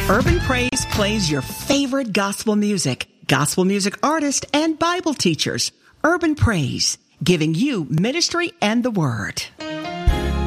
Urban Praise plays your favorite gospel music artists, and Bible teachers. Urban Praise, giving you ministry and the word.